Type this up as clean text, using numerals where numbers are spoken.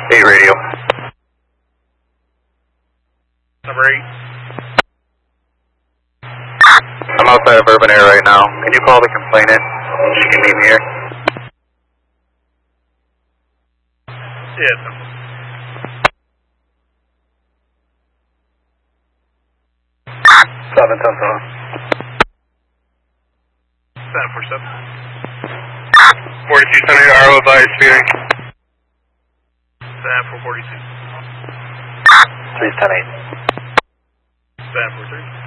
8 radio. Number 8. I'm outside of Urban Air right now. Can you call the complainant? She can meet me here. Yes. 747. 4278 RO advised speeding. 742. 310-8. 743.